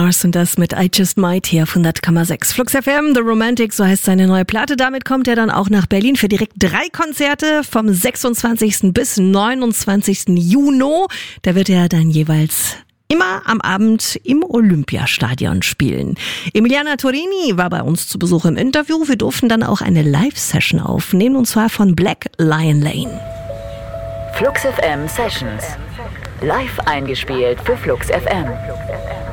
Stars und das mit I Just Might hier auf 100,6. Flux FM, The Romantic, so heißt seine neue Platte. Damit kommt er dann auch nach Berlin für direkt 3 Konzerte vom 26. bis 29. Juni. Da wird er dann jeweils immer am Abend im Olympiastadion spielen. Emiliana Torini war bei uns zu Besuch im Interview. Wir durften dann auch eine Live-Session aufnehmen, und zwar von Black Lion Lane. Flux FM Sessions. Live eingespielt für Flux FM.